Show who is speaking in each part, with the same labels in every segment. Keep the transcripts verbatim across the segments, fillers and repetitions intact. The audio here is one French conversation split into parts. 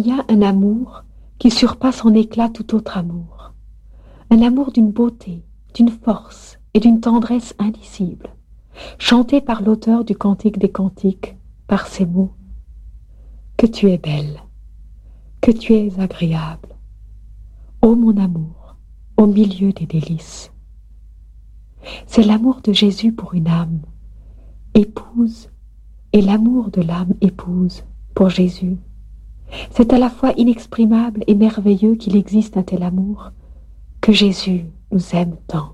Speaker 1: y a un amour qui surpasse en éclat tout autre amour, un amour d'une beauté, d'une force et d'une tendresse indicibles, chanté par l'auteur du Cantique des Cantiques, par ces mots: que tu es belle, que tu es agréable, ô mon amour, au milieu des délices. C'est l'amour de Jésus pour une âme, épouse, et l'amour de l'âme épouse pour Jésus. C'est à la fois inexprimable et merveilleux qu'il existe un tel amour, que Jésus nous aime tant.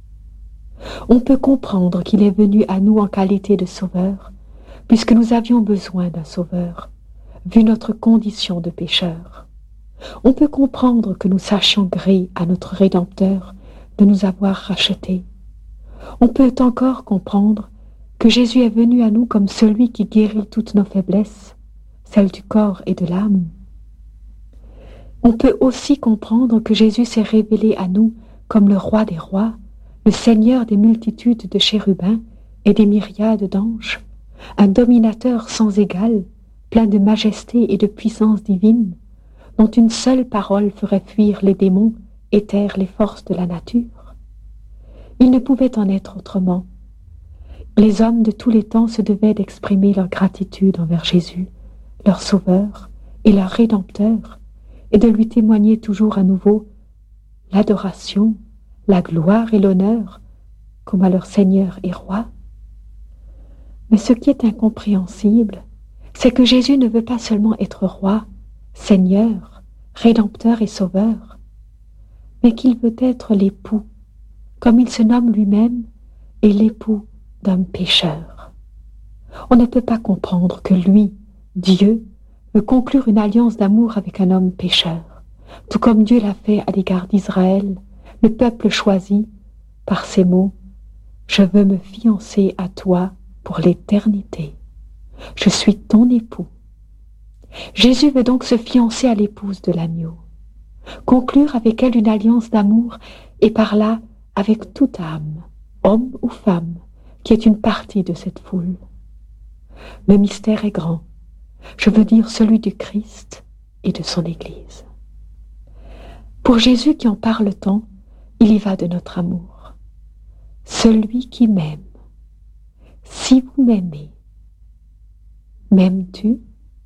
Speaker 1: On peut comprendre qu'il est venu à nous en qualité de sauveur, puisque nous avions besoin d'un sauveur, vu notre condition de pécheurs. On peut comprendre que nous sachions gré à notre Rédempteur de nous avoir rachetés. On peut encore comprendre que Jésus est venu à nous comme celui qui guérit toutes nos faiblesses, celles du corps et de l'âme. On peut aussi comprendre que Jésus s'est révélé à nous comme le roi des rois, le Seigneur des multitudes de chérubins et des myriades d'anges, un dominateur sans égal, plein de majesté et de puissance divine, dont une seule parole ferait fuir les démons et taire les forces de la nature. Il ne pouvait en être autrement. Les hommes de tous les temps se devaient d'exprimer leur gratitude envers Jésus, leur Sauveur et leur Rédempteur, et de lui témoigner toujours à nouveau l'adoration, la gloire et l'honneur, comme à leur Seigneur et Roi. Mais ce qui est incompréhensible, c'est que Jésus ne veut pas seulement être Roi, Seigneur, Rédempteur et Sauveur, mais qu'il veut être l'époux, comme il se nomme lui-même, et l'époux d'un pécheur. On ne peut pas comprendre que lui, Dieu, veut conclure une alliance d'amour avec un homme pécheur, tout comme Dieu l'a fait à l'égard d'Israël, le peuple choisi, par ces mots: « Je veux me fiancer à toi pour l'éternité. Je suis ton époux. » Jésus veut donc se fiancer à l'épouse de l'agneau, conclure avec elle une alliance d'amour et par là avec toute âme, homme ou femme, qui est une partie de cette foule. Le mystère est grand, je veux dire celui du Christ et de son Église. Pour Jésus qui en parle tant, il y va de notre amour. Celui qui m'aime, si vous m'aimez, m'aimes-tu?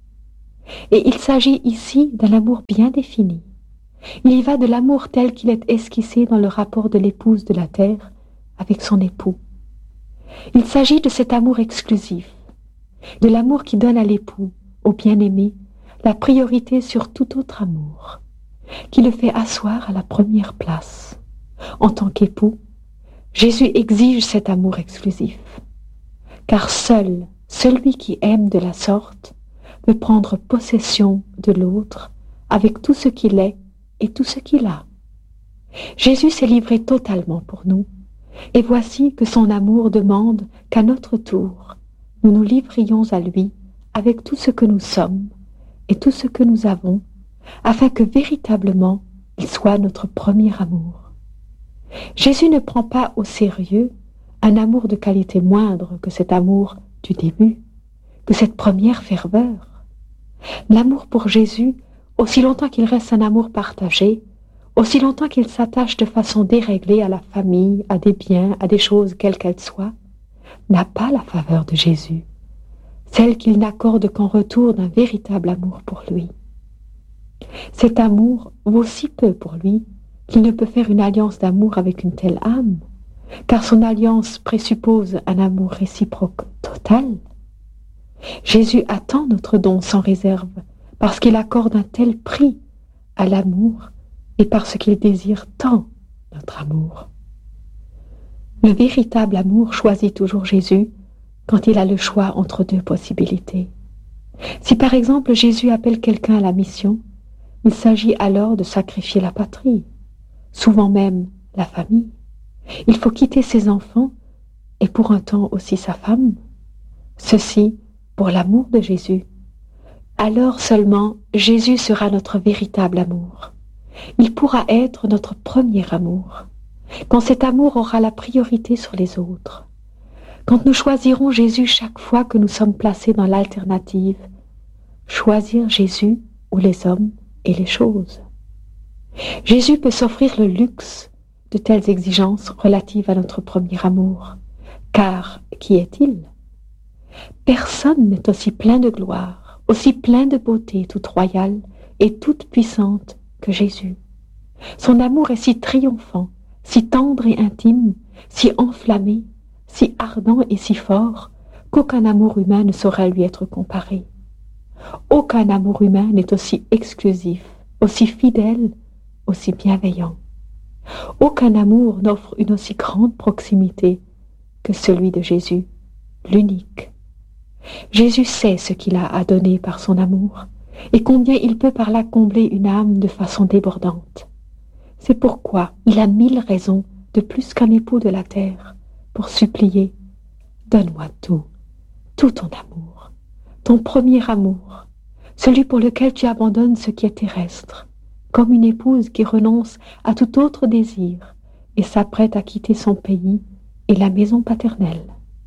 Speaker 1: Et il s'agit ici d'un amour bien défini. Il y va de l'amour tel qu'il est esquissé dans le rapport de l'épouse de la terre avec son époux. Il s'agit de cet amour exclusif, de l'amour qui donne à l'époux, au bien-aimé, la priorité sur tout autre amour, qui le fait asseoir à la première place. En tant qu'époux, Jésus exige cet amour exclusif, car seul celui qui aime de la sorte peut prendre possession de l'autre avec tout ce qu'il est et tout ce qu'il a. Jésus s'est livré totalement pour nous, et voici que son amour demande qu'à notre tour, nous nous livrions à lui avec tout ce que nous sommes et tout ce que nous avons, afin que véritablement il soit notre premier amour. Jésus ne prend pas au sérieux un amour de qualité moindre que cet amour du début, que cette première ferveur. L'amour pour Jésus, aussi longtemps qu'il reste un amour partagé, aussi longtemps qu'il s'attache de façon déréglée à la famille, à des biens, à des choses quelles qu'elles soient, n'a pas la faveur de Jésus, celle qu'il n'accorde qu'en retour d'un véritable amour pour lui. Cet amour vaut si peu pour lui qu'il ne peut faire une alliance d'amour avec une telle âme, car son alliance présuppose un amour réciproque total. Jésus attend notre don sans réserve, parce qu'il accorde un tel prix à l'amour et parce qu'il désire tant notre amour. Le véritable amour choisit toujours Jésus quand il a le choix entre deux possibilités. Si par exemple Jésus appelle quelqu'un à la mission, il s'agit alors de sacrifier la patrie, souvent même la famille. Il faut quitter ses enfants et pour un temps aussi sa femme. Ceci pour l'amour de Jésus. Alors seulement Jésus sera notre véritable amour. Il pourra être notre premier amour, quand cet amour aura la priorité sur les autres. Quand nous choisirons Jésus chaque fois que nous sommes placés dans l'alternative, choisir Jésus ou les hommes et les choses. Jésus peut s'offrir le luxe de telles exigences relatives à notre premier amour, car qui est-il? Personne n'est aussi plein de gloire, aussi plein de beauté toute royale et toute puissante que Jésus. Son amour est si triomphant, si tendre et intime, si enflammé, si ardent et si fort, qu'aucun amour humain ne saurait lui être comparé. Aucun amour humain n'est aussi exclusif, aussi fidèle, aussi bienveillant. Aucun amour n'offre une aussi grande proximité que celui de Jésus, l'unique. Jésus sait ce qu'il a à donner par son amour, et combien il peut par là combler une âme de façon débordante. C'est pourquoi il a mille raisons, de plus qu'un époux de la terre, pour supplier « Donne-moi tout, tout ton amour, ton premier amour, celui pour lequel tu abandonnes ce qui est terrestre, comme une épouse qui renonce à tout autre désir et s'apprête à quitter son pays et la maison paternelle. »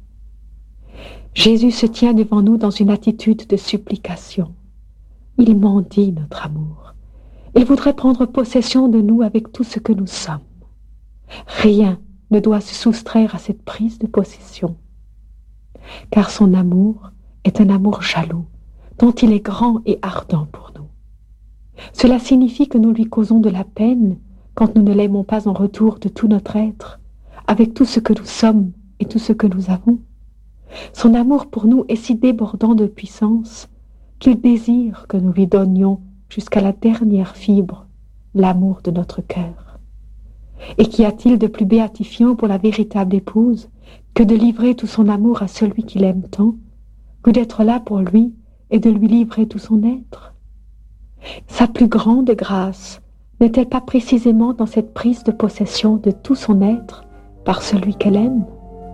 Speaker 1: Jésus se tient devant nous dans une attitude de supplication. Il mendie notre amour. Il voudrait prendre possession de nous avec tout ce que nous sommes. Rien ne doit se soustraire à cette prise de possession, car son amour est un amour jaloux, dont il est grand et ardent pour nous. Cela signifie que nous lui causons de la peine quand nous ne l'aimons pas en retour de tout notre être, avec tout ce que nous sommes et tout ce que nous avons. Son amour pour nous est si débordant de puissance qu'il désire que nous lui donnions jusqu'à la dernière fibre l'amour de notre cœur. Et qu'y a-t-il de plus béatifiant pour la véritable épouse que de livrer tout son amour à celui qui l'aime tant, que d'être là pour lui et de lui livrer tout son être? Sa plus grande grâce n'est-elle pas précisément dans cette prise de possession de tout son être par celui qu'elle aime?